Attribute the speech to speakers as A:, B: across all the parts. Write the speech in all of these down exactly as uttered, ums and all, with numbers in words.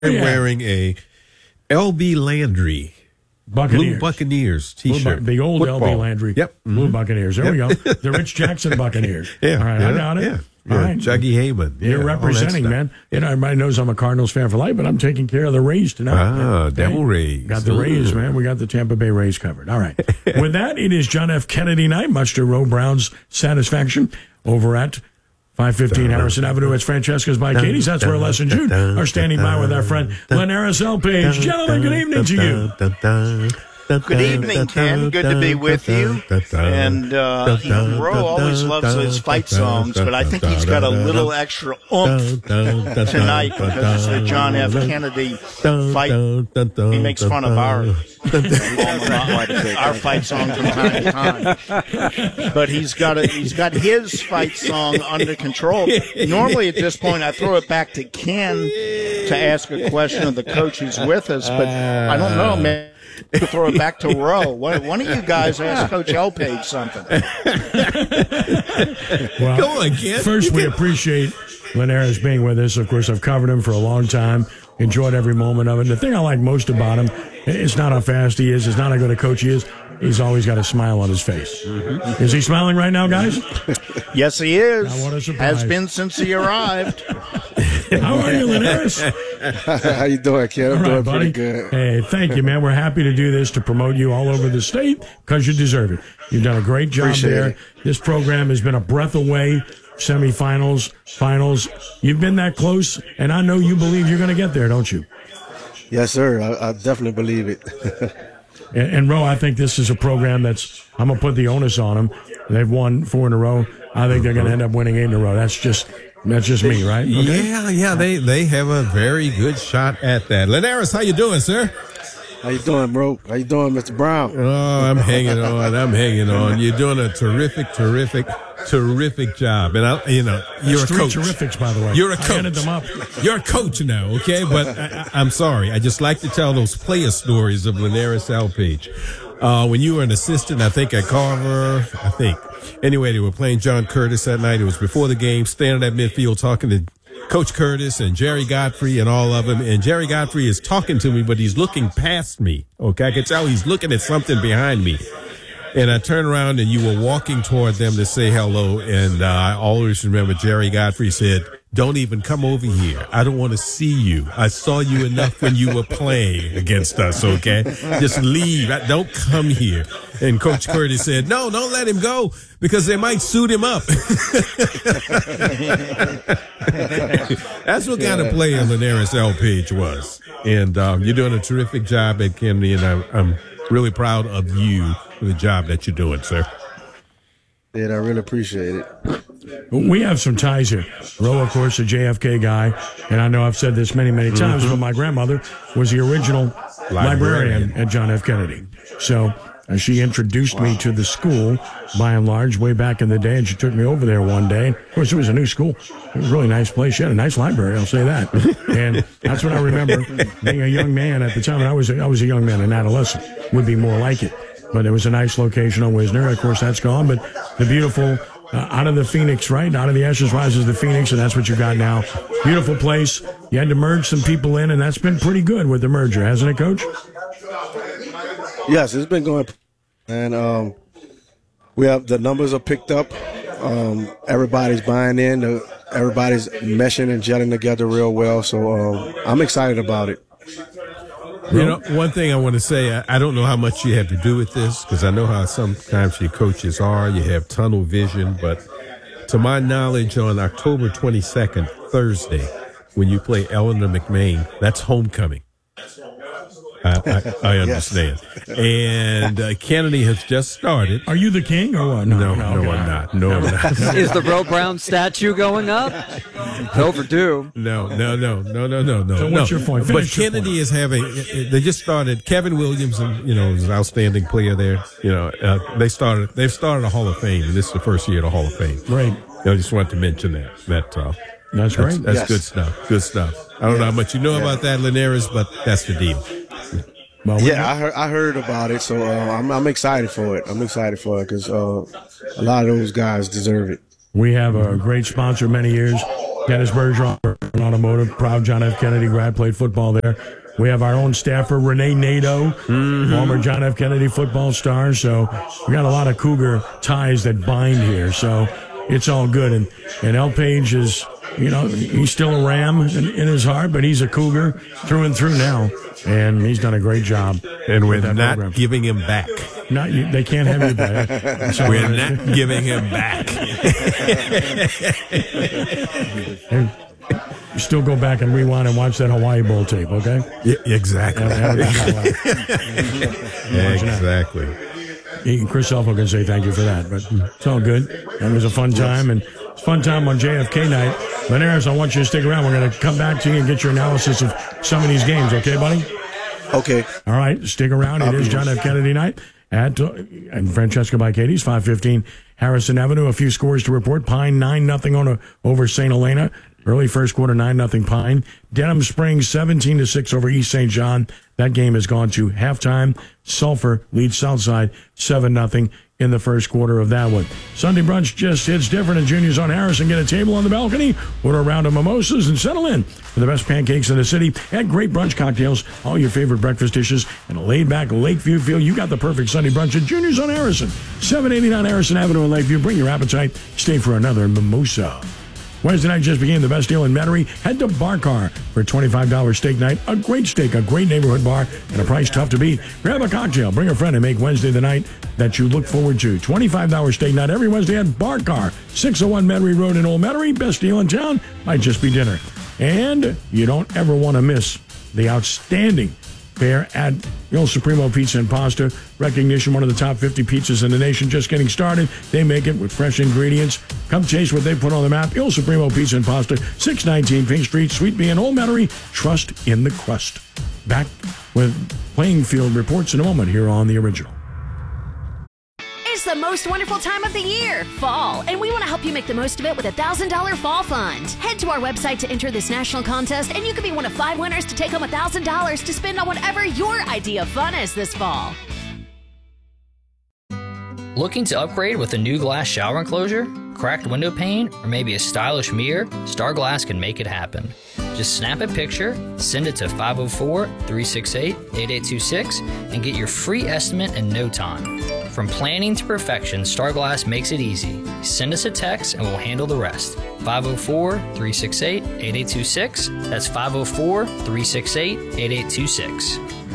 A: I'm
B: yeah.
A: wearing a L B Landry
B: Buccaneers.
A: Blue Buccaneers T-shirt.
B: Blue, the old
A: Football.
B: L B Landry.
A: Yep. Mm-hmm.
B: Blue Buccaneers. There
A: yep.
B: we go. The Rich Jackson Buccaneers.
A: yeah.
B: All right,
A: yeah.
B: I got it.
A: Yeah.
B: All
A: yeah.
B: right.
A: Juggy Heyman.
B: You're
A: yeah,
B: representing, man. You know, everybody knows I'm a Cardinals fan for life, but I'm taking care of the Rays tonight.
A: Ah,
B: okay?
A: Devil Rays.
B: Got the Rays, man. We got the Tampa Bay Rays covered. All right. With that, it is John F. Kennedy night, much to Roe Brown's satisfaction, over at five fifteen Harrison Avenue. It's Francesca's by Katie's. That's where Les and Jude are standing by with our friend Linares L. Page. Gentlemen, good evening to you.
C: Good evening, Ken. Good to be with you. And uh, he, Roe always loves his fight songs, but I think he's got a little extra oomph tonight because it's the John F. Kennedy fight. He makes fun of our, our fight song from time to time. But he's got a, he's got his fight song under control. Normally at this point I throw it back to Ken to ask a question of the coach who's with us, but I don't know, man. To throw it back to Roe. One, one of you guys ask Coach L. Page something.
B: Well,
A: Go on, Ken.
B: First, we appreciate Linares being with us. Of course, I've covered him for a long time, enjoyed every moment of it. And the thing I like most about him, it's not how fast he is, it's not how good a coach he is. He's always got a smile on his face. Mm-hmm. Is he smiling right now, guys?
C: Yes, he is.
B: Now, what a surprise.
C: Has been since he arrived.
B: How are you, Linares?
D: How you doing, Ken? I'm
B: all right,
D: doing
B: buddy.
D: pretty good.
B: Hey, thank you, man. We're happy to do this to promote you all over the state because you deserve it. You've done a great job
D: Appreciate
B: there.
D: it.
B: This program has been a breath away. Semifinals, finals. You've been that close, and I know you believe you're going to get there, don't you?
D: Yes, sir. I, I definitely believe it.
B: And, and Roe, I think this is a program that's, I'm going to put the onus on them. They've won four in a row. I think they're going to end up winning eight in a row. That's just that's just me, right? Okay.
A: Yeah, yeah, they they have a very good shot at that. Linares, how you doing, sir?
D: How you doing, bro? How you doing, Mister Brown?
A: Oh, I'm hanging on. I'm hanging on. You're doing a terrific, terrific, terrific job. And I, you know, you're
B: That's
A: a
B: three
A: coach.
B: terrifics, by the way.
A: You're a
B: I added
A: coach.
B: them up.
A: You're a coach now, okay? But I, I, I'm sorry. I just like to tell those player stories of Linares Alpage. Uh, when you were an assistant, I think at Carver, I think. Anyway, they were playing John Curtis that night. It was before the game, standing at midfield talking to Coach Curtis and Jerry Godfrey and all of them. And Jerry Godfrey is talking to me, but he's looking past me. Okay, I can tell he's looking at something behind me. And I turned around and you were walking toward them to say hello. And uh, I always remember Jerry Godfrey said, "Don't even come over here. I don't want to see you. I saw you enough when you were playing against us, okay? Just leave. Don't come here." And Coach Curtis said, "No, don't let him go because they might suit him up." That's what kind of player Linares L. Page was. And um, you're doing a terrific job at Kennedy, and I'm, I'm really proud of you for the job that you're doing, sir.
D: Yeah, I really appreciate it.
B: We have some ties here. Roe, of course, a J F K guy, and I know I've said this many, many times, mm-hmm. but my grandmother was the original librarian, librarian at John F. Kennedy. So uh, she introduced wow. me to the school, by and large, way back in the day, and she took me over there one day. Of course, it was a new school. It was a really nice place. She had a nice library, I'll say that. And that's what I remember being a young man at the time. And I was, I was a young man, an adolescent, would be more like it. But it was a nice location on Wisner. Of course, that's gone. But the beautiful, uh, out of the Phoenix, right? Out of the ashes rises the Phoenix, and that's what you got now. Beautiful place. You had to merge some people in, and that's been pretty good with the merger, hasn't it, Coach?
D: Yes, it's been going. And um, we have the numbers are picked up. Um, everybody's buying in. Uh, everybody's meshing and gelling together real well. So um, I'm excited about it.
A: You know, one thing I want to say, I, I don't know how much you have to do with this because I know how sometimes your coaches are. You have tunnel vision. But to my knowledge, on October twenty-second, Thursday, when you play Eleanor McMain, that's homecoming. I, I, I understand. Yes. And uh, Kennedy has just started.
B: Are you the king or what?
A: No, no, no, no I'm not. No, I'm not.
E: Is the Roe Brown statue going up? Overdue.
A: No, no, no, no, no, no, no.
B: So what's
A: no.
B: your point?
A: But
B: Finish your
A: Kennedy
B: point.
A: is having, they just started, Kevin Williamson, you know, is an outstanding player there. You know, uh, they started, they've started a Hall of Fame, and this is the first year of the Hall of Fame.
B: Right.
A: I just wanted to mention that. That uh,
B: That's
A: that's,
B: great.
A: that's
D: Yes.
A: good stuff. Good stuff. I don't
D: Yeah.
A: know how much you know
D: Yeah.
A: about that, Linares, but that's the deal.
B: Well, we-
D: Yeah, I heard I heard about it, so uh, I'm I'm excited for it. I'm excited for it because uh, a lot of those guys deserve it.
B: We have a great sponsor many years, Dennis Bergeron, an automotive, proud John F. Kennedy grad, played football there. We have our own staffer, Renee Nadeau, mm-hmm. former John F. Kennedy football star. So we got a lot of Cougar ties that bind here. So it's all good. And, and L. Page is, you know, he's still a Ram in, in his heart, but he's a Cougar through and through now. And he's done a great job.
A: And we're
B: with
A: not
B: program.
A: giving him back.
B: Not you, they can't have you back. So
A: we're not giving him back.
B: You still go back and rewind and watch that Hawaii Bowl tape, okay?
A: Yeah, exactly. Exactly.
B: Chris Elfo can say thank you for that, but it's all good. It was a fun time, and it's a fun time on J F K night. Linares, I want you to stick around. We're going to come back to you and get your analysis of some of these games, okay, buddy?
D: Okay.
B: All right, stick around. It is John F. Kennedy night at uh, and Francesca by Katie's, five fifteen Harrison Avenue. A few scores to report. Pine nine nothing on a, over Saint Helena. Early first quarter, nine nothing Pine. Denham Springs seventeen to six over East Saint John. That game has gone to halftime. Sulphur leads Southside seven nothing in the first quarter of that one. Sunday brunch just hits different, and Juniors on Harrison get a table on the balcony, order a round of mimosas, and settle in for the best pancakes in the city and great brunch cocktails, all your favorite breakfast dishes, and a laid-back Lakeview feel. You got the perfect Sunday brunch at Juniors on Harrison. seven eighty-nine Harrison Avenue in Lakeview. Bring your appetite. Stay for another mimosa. Wednesday night just became the best deal in Metairie. Head to Bar Car for a twenty-five dollars steak night. A great steak, a great neighborhood bar, and a price tough to beat. Grab a cocktail, bring a friend, and make Wednesday the night that you look forward to. twenty-five dollars steak night every Wednesday at Bar Car, six oh one Metairie Road in Old Metairie. Best deal in town. Might just be dinner. And you don't ever want to miss the outstanding fare at Il Supremo Pizza and Pasta. Recognition, one of the top fifty pizzas in the nation, just getting started. They make it with fresh ingredients. Come taste what they put on the map. Il Supremo Pizza and Pasta, six nineteen Pink Street, Suite B in Old Metairie. Trust in the crust. Back with Playing Field reports in a moment here on The Original.
F: It's the most wonderful time of the year, fall, and we want to help you make the most of it with a one thousand dollars Fall Fund. Head to our website to enter this national contest, and you could be one of five winners to take home one thousand dollars to spend on whatever your idea of fun is this fall.
G: Looking to upgrade with a new glass shower enclosure, cracked window pane, or maybe a stylish mirror? Star Glass can make it happen. Just snap a picture, send it to five oh four, three six eight, eight eight two six, and get your free estimate in no time. From planning to perfection, Star Glass makes it easy. Send us a text and we'll handle the rest. five oh four, three six eight, eight eight two six. That's five oh four, three six eight, eight eight two six.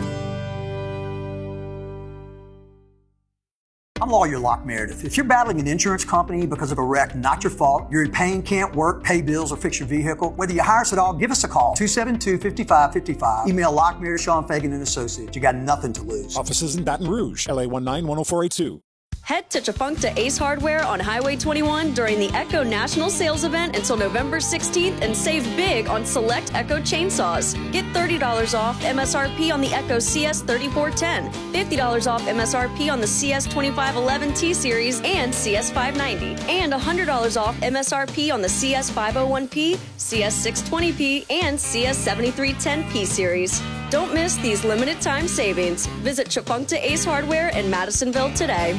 H: I'm Lawyer Locke Meredith. If you're battling an insurance company because of a wreck, not your fault, you're in pain, can't work, pay bills, or fix your vehicle, whether you hire us at all, give us a call. two seven two, five five five five. Email Locke Meredith, Sean Fagan and Associates. You got nothing to lose.
I: Offices in Baton Rouge, L A one nine one oh four eight two.
J: Head to Chafuncta Ace Hardware on Highway twenty-one during the Echo National Sales Event until November sixteenth and save big on select Echo chainsaws. Get thirty dollars off M S R P on the Echo C S thirty-four ten, fifty dollars off M S R P on the C S twenty-five eleven T Series and C S five ninety, and one hundred dollars off M S R P on the C S five oh one P, C S six twenty P, and C S seventy-three ten P Series. Don't miss these limited time savings. Visit Chafuncta Ace Hardware in Madisonville today.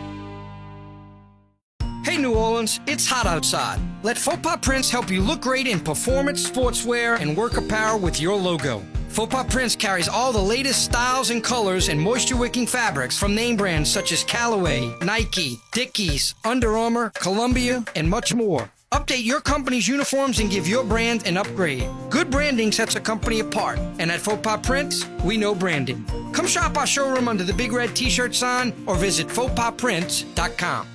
K: Hey New Orleans, it's hot outside. Let Faux Pas Prints help you look great in performance, sportswear, and work apparel with your logo. Faux Pas Prints carries all the latest styles and colors and moisture-wicking fabrics from name brands such as Callaway, Nike, Dickies, Under Armour, Columbia, and much more. Update your company's uniforms and give your brand an upgrade. Good branding sets a company apart, and at Faux Pas Prints, we know branding. Come shop our showroom under the big red t-shirt sign or visit faux pas prints dot com.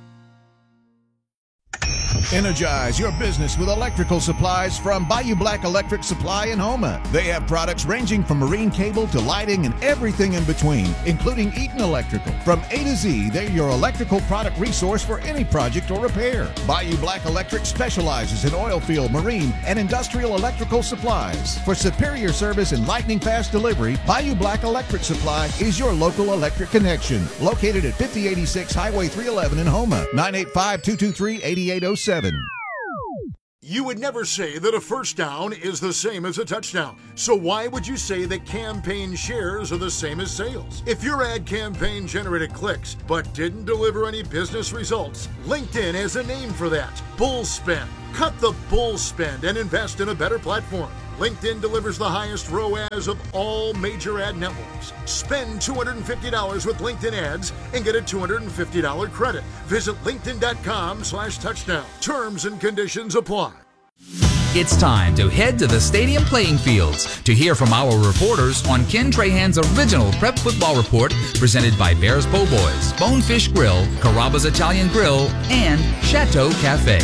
L: Energize your business with electrical supplies from Bayou Black Electric Supply in Houma. They have products ranging from marine cable to lighting and everything in between, including Eaton Electrical. From A to Z, they're your electrical product resource for any project or repair. Bayou Black Electric specializes in oil field, marine, and industrial electrical supplies. For superior service and lightning-fast delivery, Bayou Black Electric Supply is your local electric connection. Located at fifty eighty-six Highway three eleven in Houma, nine eight five, two two three, eight eight oh seven.
M: You would never say that a first down is the same as a touchdown. So why would you say that campaign shares are the same as sales? If your ad campaign generated clicks but didn't deliver any business results, LinkedIn has a name for that: bull spend. Cut the bull spend and invest in a better platform. LinkedIn delivers the highest R O A S of all major ad networks. Spend two hundred fifty dollars with LinkedIn ads and get a two hundred fifty dollars credit. Visit linkedin.com slash touchdown. Terms and conditions apply.
N: It's time to head to the stadium playing fields to hear from our reporters on Ken Trahan's original Prep Football Report, presented by Bears Po' Boys, Bonefish Grill, Carrabba's Italian Grill, and Chateau Cafe.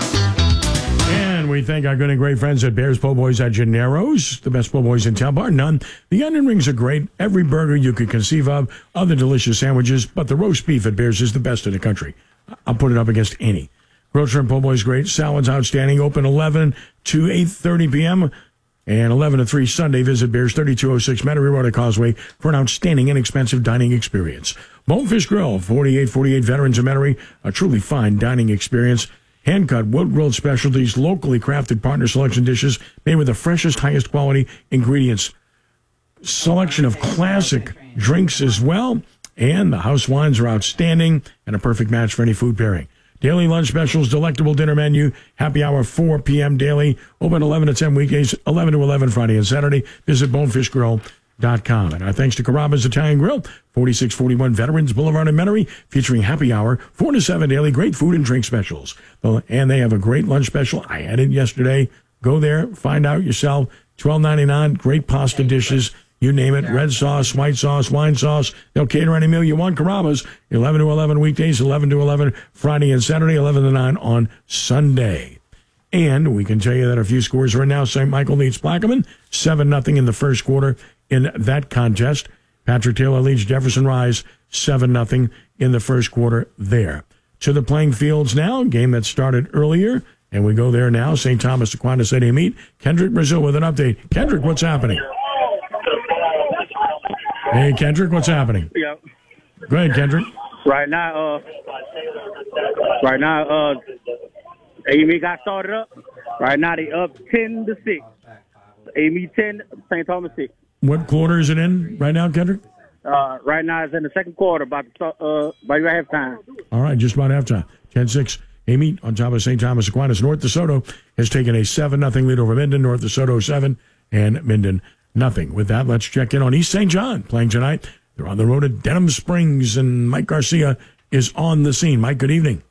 B: And we thank our good and great friends at Bears Po' Boys at Gennaro's, the best po' boys in town, bar none. The onion rings are great, every burger you could conceive of, other delicious sandwiches, but the roast beef at Bears is the best in the country. I'll put it up against any. Grilled shrimp po' boy is great, salads outstanding, open eleven to eight thirty p.m. and eleven to three Sunday. Visit Bears, thirty-two oh six Metairie Road at Causeway for an outstanding, inexpensive dining experience. Bonefish Grill, forty-eight forty-eight Veterans of Metairie, a truly fine dining experience. Hand-cut, wood-grilled specialties, locally crafted partner selection dishes made with the freshest, highest quality ingredients. Selection of classic drinks as well, and the house wines are outstanding and a perfect match for any food pairing. Daily lunch specials, delectable dinner menu, happy hour four p.m. daily, open eleven to ten weekdays, eleven to eleven Friday and Saturday. Visit bonefish grill dot com. And our thanks to Carrabba's Italian Grill, forty-six forty-one Veterans Boulevard in Metairie, featuring happy hour, four to seven daily, great food and drink specials. And they have a great lunch special. I had it yesterday. Go there, find out yourself. twelve ninety-nine, great pasta dishes. You name it, red sauce, white sauce, wine sauce. They'll cater any meal you want. Carrabba's, eleven to eleven weekdays, eleven to eleven Friday and Saturday, eleven to nine on Sunday. And we can tell you that a few scores are in now. Saint Michael leads Plaquemine, seven nothing in the first quarter in that contest. Patrick Taylor leads Jefferson Rise, seven nothing in the first quarter there. To the playing fields now, game that started earlier. And we go there now. Saint Thomas Aquinas at Amite. Kendrick Brazil with an update. Kendrick, what's happening? Hey, Kendrick, what's happening?
O: Yeah.
B: Go ahead, Kendrick.
O: Right now, uh, right now, uh, Amy got started up. Right now, they up ten to six. Amy ten, Saint Thomas six.
B: What quarter is it in right now, Kendrick?
O: Uh, right now, it's in the second quarter, about to start, uh, by halftime.
B: All right, just about halftime. ten six. Amy on top of Saint Thomas Aquinas. North DeSoto has taken a seven nothing lead over Minden. North DeSoto seven and Minden nothing. With that, let's check in on East Saint John playing tonight. They're on the road at Denham Springs, and Mike Garcia is on the scene. Mike, good evening.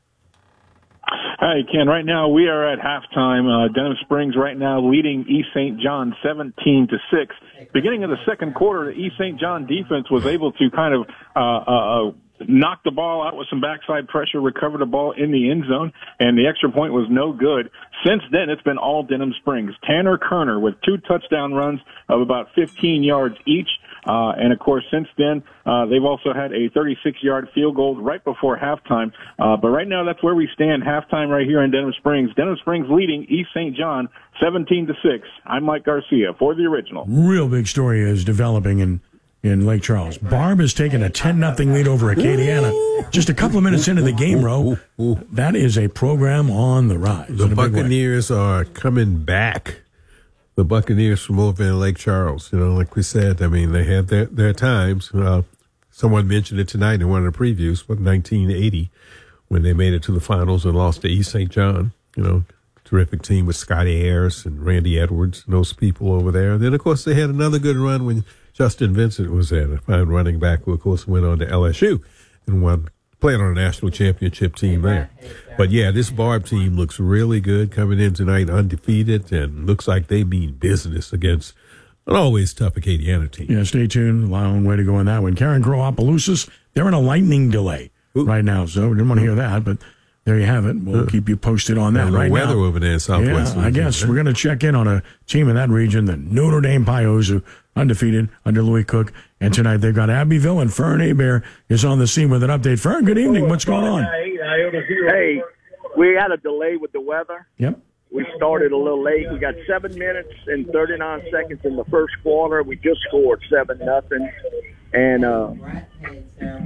P: Hi, Ken. Right now we are at halftime. Uh, Denham Springs right now leading East Saint John seventeen to six. Beginning of the second quarter, the East Saint John defense was able to kind of uh, uh, knock the ball out with some backside pressure, recover the ball in the end zone, and the extra point was no good. Since then, it's been all Denham Springs. Tanner Kerner with two touchdown runs of about fifteen yards each. Uh, and of course, since then, uh, they've also had a thirty-six yard field goal right before halftime. Uh, but right now, that's where we stand. Halftime right here in Denham Springs. Denham Springs leading East Saint John seventeen to six. I'm Mike Garcia for the original.
B: Real big story is developing in, in Lake Charles. Barb has taken a ten nothing lead over Acadiana. Just a couple of minutes into the game, Ro. That is a program on the rise.
A: The Buccaneers are coming back. The Buccaneers from over in Lake Charles, you know, like we said, I mean, they had their, their times. Uh, someone mentioned it tonight in one of the previews, but nineteen eighty, when they made it to the finals and lost to East Saint John, you know, terrific team with Scotty Ayers and Randy Edwards and those people over there. And then, of course, they had another good run when Justin Vincent was there, a fine running back who, of course, went on to L S U and won, played on a national championship team there. But, yeah, this Barb team looks really good coming in tonight, undefeated, and looks like they mean business against an always tough Acadiana team.
B: Yeah, stay tuned. Long way to go on that one. Karen Crow Opelousas, they're in a lightning delay Ooh. right now, so we didn't want to hear that, but there you have it. We'll uh, keep you posted on that right
A: weather
B: now.
A: over there in Southwest.
B: Yeah, I guess we're going to check in on a team in that region, the Notre Dame Pios, who undefeated under Louis Cook. And tonight they've got Abbeville, and Fern Hebert is on the scene with an update. Fern, good evening. What's going on?
Q: Hey, we had a delay with the weather.
B: Yep.
Q: We started a little late. We got seven minutes and thirty-nine seconds in the first quarter. We just scored seven nothing, and uh,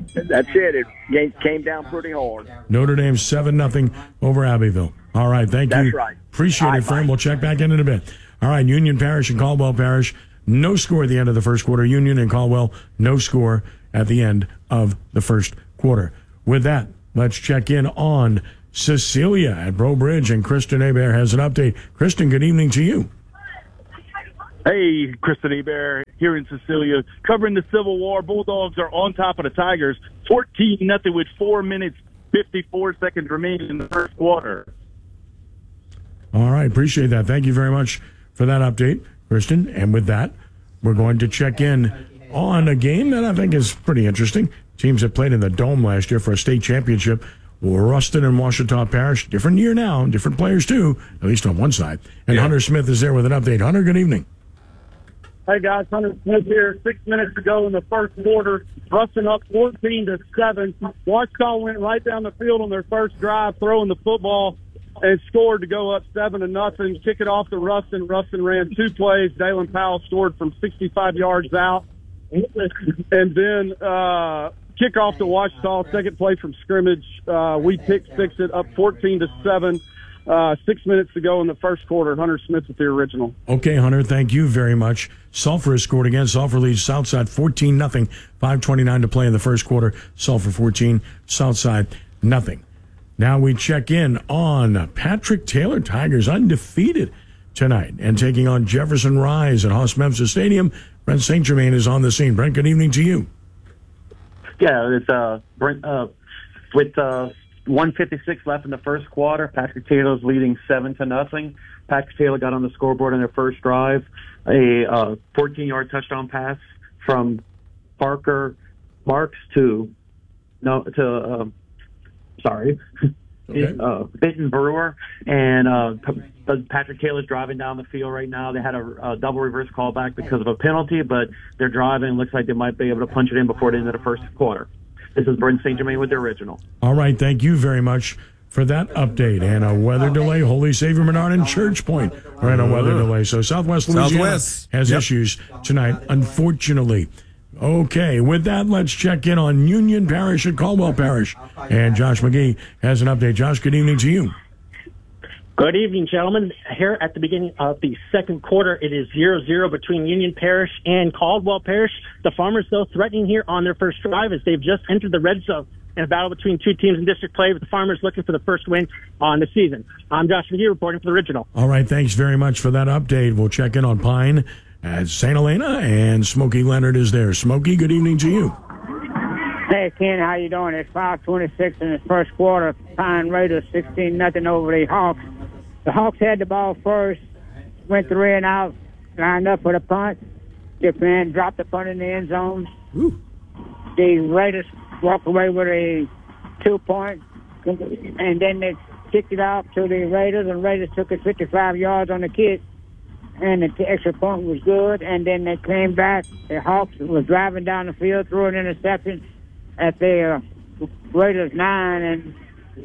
Q: That's it. It game came down pretty hard.
B: Notre Dame seven nothing over Abbeville. All right, thank you.
Q: That's right.
B: Appreciate
Q: All
B: it,
Q: right,
B: friend.
Q: bye.
B: We'll check back in in a bit. All right, Union Parish and Caldwell Parish, no score at the end of the first quarter. Union and Caldwell, no score at the end of the first quarter. With that, let's check in on Cecilia at Breaux Bridge, and Kristen Hebert has an update. Kristen, good evening to you.
R: Hey, Kristen Hebert here in Cecilia, covering the Civil War. Bulldogs are on top of the Tigers, fourteen nothing with four minutes, fifty-four seconds remaining in the first quarter.
B: All right, appreciate that. Thank you very much for that update, Kristen. And with that, we're going to check in on a game that I think is pretty interesting. Teams that played in the Dome last year for a state championship. Ruston and Ouachita Parish, different year now, different players too, at least on one side. And yeah. Hunter Smith is there with an update. Hunter, good evening.
S: Hey guys, Hunter Smith here. Six minutes to go in the first quarter. Ruston up fourteen to seven. Ouachita went right down the field on their first drive, throwing the football, and scored to go up seven to nothing. Kick it off to Ruston. Ruston ran two plays. Dalen Powell scored from sixty-five yards out, and then uh, kick off to Ouachita. Second play from scrimmage. Uh, we pick six it up fourteen to seven. Uh, six minutes to go in the first quarter. Hunter Smith with the original.
B: Okay, Hunter, thank you very much. Sulphur has scored again. Sulphur leads Southside fourteen nothing. five twenty-nine to play in the first quarter. Sulphur fourteen, Southside nothing. Now we check in on Patrick Taylor. Tigers undefeated tonight and taking on Jefferson Rise at Haas-Memphis Stadium. Brent Saint Germain is on the scene. Brent, good evening to you.
T: Yeah, it's uh, Brent, uh, with uh, one fifty-six left in the first quarter. Patrick Taylor's leading seven to nothing. Patrick Taylor got on the scoreboard on their first drive, a uh, fourteen-yard touchdown pass from Parker Marks to no to uh, sorry, okay. uh, Benton Brewer, and uh, Patrick Taylor's driving down the field right now. They had a, a double reverse callback because of a penalty, but they're driving. It looks like they might be able to punch it in before the end of the first quarter. This is Brent Saint Germain with the original.
B: All right, thank you very much for that update. And a weather delay, Holy Savior Menard and Church Point are in a weather delay. So Southwest Louisiana
A: Southwest.
B: has
A: Yep.
B: issues tonight, unfortunately. Okay, with that, let's check in on Union Parish and Caldwell Parish. And Josh McGee has an update. Josh, good evening to you.
U: Good evening, gentlemen. Here at the beginning of the second quarter, it is zero zero between Union Parish and Caldwell Parish. The Farmers, though, threatening here on their first drive as they've just entered the red zone in a battle between two teams in district play, with the Farmers looking for the first win on the season. I'm Josh McGee reporting for the Original.
B: All right, thanks very much for that update. We'll check in on Pine at Saint Helena, and Smokey Leonard is there. Smokey, good evening to you.
V: Hey, Ken, how you doing? It's five twenty-six in the first quarter. Pine Raiders sixteen nothing over the Hawks. The Hawks had the ball first, went three and out, lined up for the punt. Dip man dropped the punt in the end zone.
B: Ooh.
V: The Raiders walked away with a two-point, and then they kicked it out to the Raiders, and Raiders took it fifty-five yards on the kick, and the extra point was good, and then they came back. The Hawks was driving down the field, threw an interception at the uh, Raiders nine, and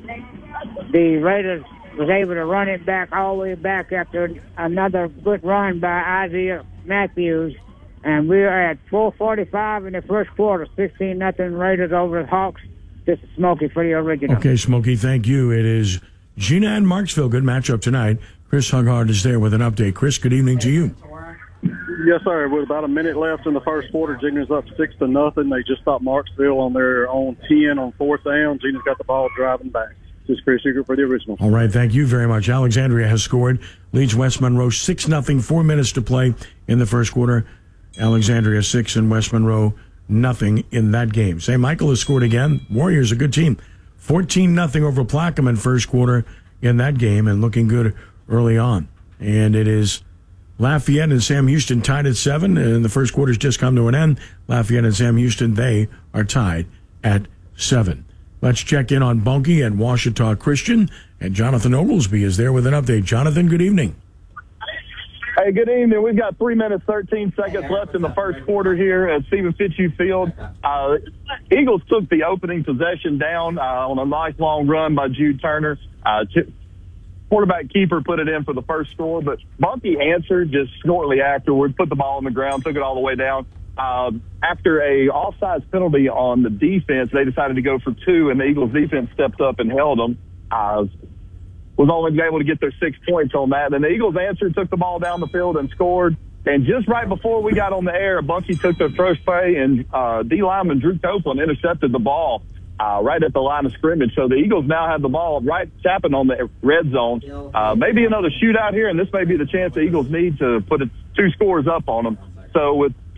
V: the Raiders was able to run it back all the way back after another good run by Isaiah Matthews. And we're at four forty-five in the first quarter, sixteen nothing Raiders over the Hawks. This is Smokey for the Original.
B: Okay, Smokey, thank you. It is Gina and Marksville. Good matchup tonight. Chris Hughart is there with an update. Chris, good evening to you.
W: Yes, sir. With about a minute left in the first quarter, Gina's up six to nothing. They just stopped Marksville on their own ten on fourth down. Gina's got the ball driving back. This is Chris Hughart for the Original.
B: All right, thank you very much. Alexandria has scored, leads West Monroe six nothing, four minutes to play in the first quarter. Alexandria six and West Monroe nothing in that game. Saint Michael has scored again. Warriors, a good team. fourteen nothing over Plaquemine first quarter in that game, and looking good early on. And it is Lafayette and Sam Houston tied at seven, and the first quarter's just come to an end. Lafayette and Sam Houston, they are tied at seven. Let's check in on Bunkie and Ouachita Christian, and Jonathan Oglesby is there with an update. Jonathan, good evening.
X: Hey, good evening. We've got three minutes, thirteen seconds left in the first quarter here at Stephen Fitzhugh Field. Uh, Eagles took the opening possession down uh, on a nice long run by Jude Turner. Uh, t- quarterback keeper put it in for the first score, but Bunkie answered just shortly afterward, put the ball on the ground, took it all the way down Uh, after a offsides penalty on the defense, they decided to go for two, and the Eagles defense stepped up and held them. Uh, was only able to get their six points on that. And the Eagles answered, took the ball down the field and scored. And just right before we got on the air, Bunky took their first play, and uh, D lineman Drew Copeland intercepted the ball uh, right at the line of scrimmage. So the Eagles now have the ball right tapping on the red zone. Uh, maybe another shootout here, and this may be the chance the Eagles need to put a, two scores up on them. So with